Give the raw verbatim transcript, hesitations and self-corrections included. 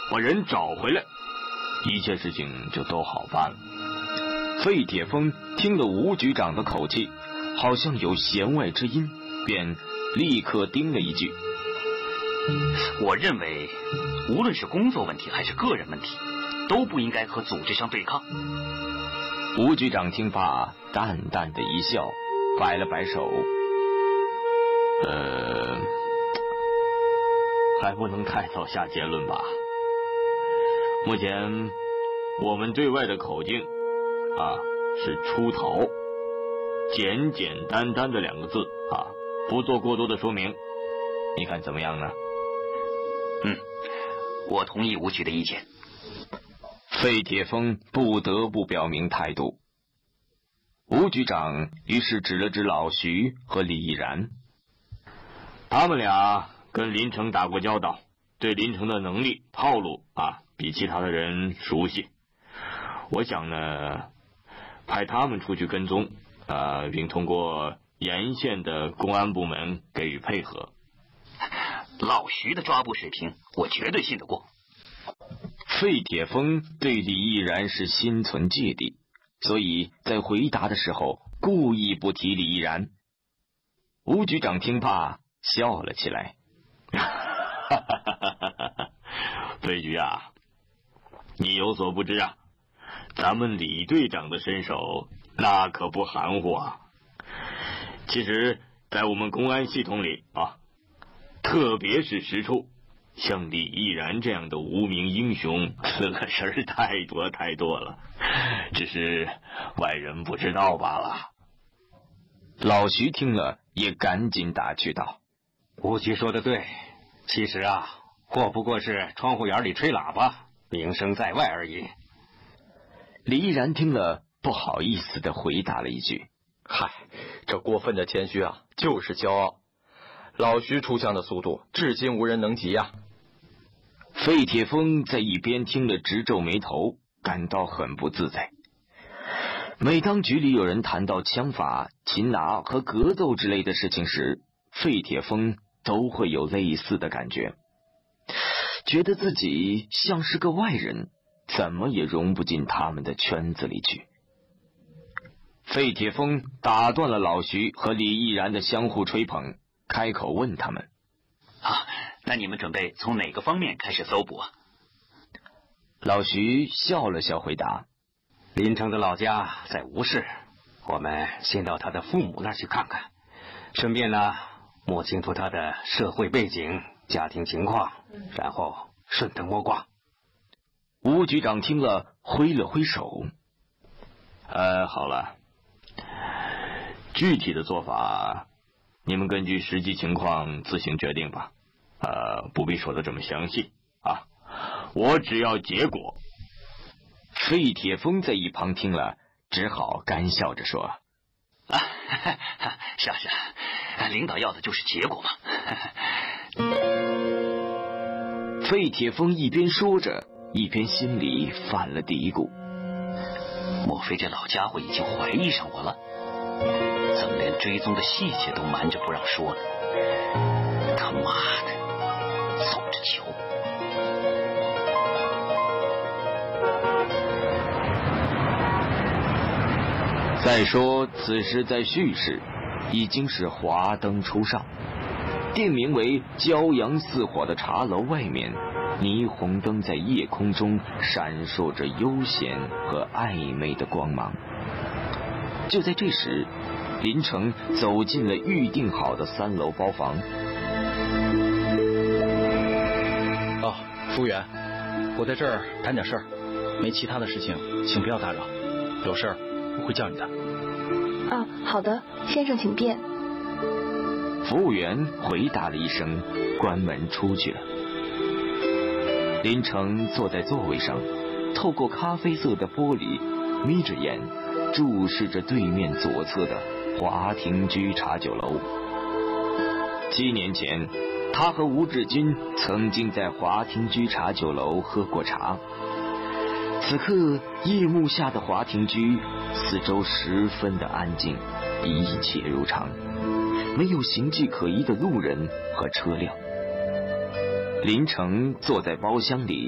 把人找回来，一切事情就都好办了。费铁峰听了吴局长的口气，好像有弦外之音，便立刻叮了一句： 我认为无论是工作问题还是个人问题，都不应该和组织相对抗。 吴局长听罢，淡淡的一笑，摆了摆手：呃，还不能太早下结论吧。目前我们对外的口径啊是出逃，简简单单的两个字啊，不做过多的说明，你看怎么样呢？ 嗯，我同意吴局的意见。 费铁峰不得不表明态度。吴局长于是指了指老徐和李毅然，他们俩跟林城打过交道，对林城的能力套路啊比其他的人熟悉。我想呢，派他们出去跟踪，呃，并通过沿线的公安部门给予配合。 老徐的抓捕水平，我绝对信得过。 费铁峰对李毅然是心存芥蒂，所以在回答的时候故意不提李毅然。吴局长听罢笑了起来：费局啊，你有所不知啊，咱们李队长的身手那可不含糊啊。其实在我们公安系统里啊，特别是实处，像李毅然这样的无名英雄，死了事儿太多太多了，只是外人不知道罢了。老徐听了也赶紧打趣道： 吴局说的对，其实啊，我不过是窗户眼里吹喇叭，名声在外而已。 李毅然听了不好意思地回答了一句： 嗨，这过分的谦虚啊，就是骄傲。老徐出枪的速度至今无人能及呀、啊。 费铁峰在一边听了直皱眉头，感到很不自在。每当局里有人谈到枪法、擒拿和格斗之类的事情时，费铁峰都会有类似的感觉，觉得自己像是个外人，怎么也融不进他们的圈子里去。费铁峰打断了老徐和李毅然的相互吹捧，开口问他们： 啊，那你们准备从哪个方面开始搜捕啊？ 老徐笑了笑回答： 林城的老家在吴市，我们先到他的父母那儿去看看，顺便呢摸清楚他的社会背景、家庭情况，然后顺藤摸瓜。 吴局长听了挥了挥手：呃，好了，具体的做法你们根据实际情况自行决定吧，呃，不必说的这么详细啊，我只要结果。费铁峰在一旁听了，只好干笑着说：啊， 是啊是啊，领导要的就是结果嘛。 费铁峰一边说着，一边心里犯了嘀咕： 莫非这老家伙已经怀疑上我了？怎么连追踪的细节都瞒着不让说呢？他妈的，走着瞧。 再说此时在叙事已经是华灯初上，店名为骄阳似火的茶楼外面，霓虹灯在夜空中闪烁着悠闲和暧昧的光芒。就在这时，林城走进了预定好的三楼包房。 哦，服务员，我在这儿谈点事儿，没其他的事情，请不要打扰。有事儿我会叫你的。 啊，好的，先生请便。 服务员回答了一声，关门出去了。林城坐在座位上，透过咖啡色的玻璃，眯着眼注视着对面左侧的华庭居茶酒楼。七年前，他和吴志军曾经在华庭居茶酒楼喝过茶。此刻夜幕下的华庭居四周十分的安静，一切如常，没有形迹可疑的路人和车辆。林城坐在包厢里